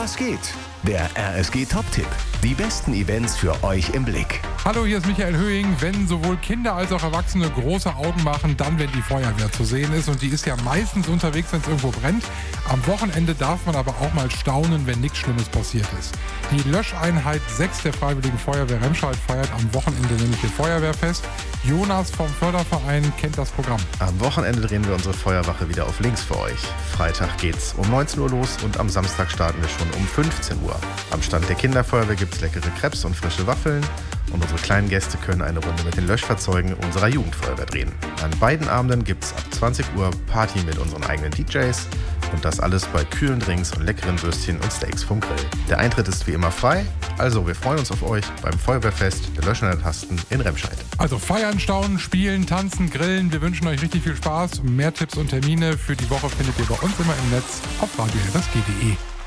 Was geht? Der RSG Top-Tipp. Die besten Events für euch im Blick. Hallo, hier ist Michael Höhing. Wenn sowohl Kinder als auch Erwachsene große Augen machen, dann wenn die Feuerwehr zu sehen ist. Und die ist ja meistens unterwegs, wenn es irgendwo brennt. Am Wochenende darf man aber auch mal staunen, wenn nichts Schlimmes passiert ist. Die Löscheinheit 6 der Freiwilligen Feuerwehr Remscheid feiert am Wochenende nämlich ihr Feuerwehrfest. Jonas vom Förderverein kennt das Programm. Am Wochenende drehen wir unsere Feuerwache wieder auf links für euch. Freitag geht's um 19 Uhr los und am Samstag starten wir schon um 15 Uhr. Am Stand der Kinderfeuerwehr gibt's leckere Crepes und frische Waffeln. Und unsere kleinen Gäste können eine Runde mit den Löschfahrzeugen unserer Jugendfeuerwehr drehen. An beiden Abenden gibt's ab 20 Uhr Party mit unseren eigenen DJs. Und das alles bei kühlen Drinks und leckeren Würstchen und Steaks vom Grill. Der Eintritt ist wie immer frei, also wir freuen uns auf euch beim Feuerwehrfest der Löschen der Tasten in Remscheid. Also feiern, staunen, spielen, tanzen, grillen. Wir wünschen euch richtig viel Spaß. Mehr Tipps und Termine für die Woche findet ihr bei uns immer im Netz auf radio-rsg.de.